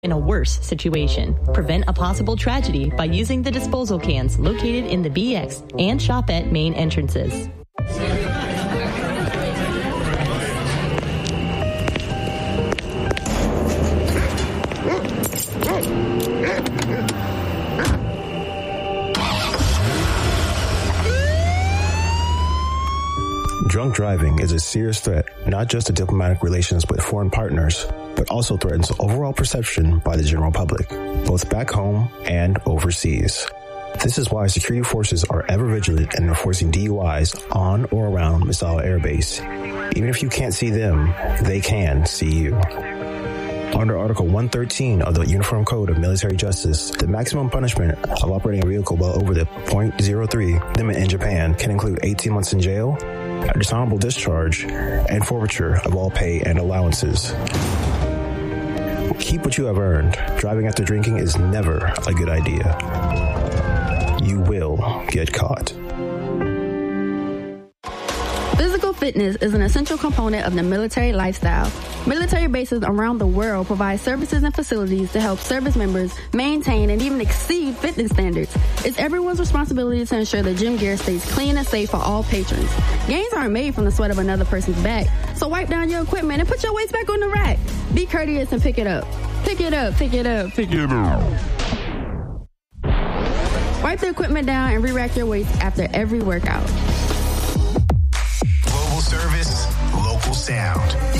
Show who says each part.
Speaker 1: in a worse situation. Prevent a possible tragedy by using the disposal cans located in the BX and Shopette main entrances.
Speaker 2: Drunk driving is a serious threat, not just to diplomatic relations with foreign partners, but also threatens overall perception by the general public, both back home and overseas. This is why security forces are ever vigilant in enforcing DUIs on or around Misawa Air Base. Even if you can't see them, they can see you. Under Article 113 of the Uniform Code of Military Justice, the maximum punishment of operating a vehicle well over the .03 limit in Japan can include 18 months in jail, a dishonorable discharge, and forfeiture of all pay and allowances. Keep what you have earned. Driving after drinking is never a good idea. You will get caught.
Speaker 3: Physical fitness is an essential component of the military lifestyle. Military bases around the world provide services and facilities to help service members maintain and even exceed fitness standards. It's everyone's responsibility to ensure the gym gear stays clean and safe for all patrons. Gains aren't made from the sweat of another person's back, so wipe down your equipment and put your weights back on the rack. Be courteous and pick it up. Pick it up, pick it up, pick it up. Wipe the equipment down and re-rack your weights after every workout.
Speaker 4: Global service, local sound.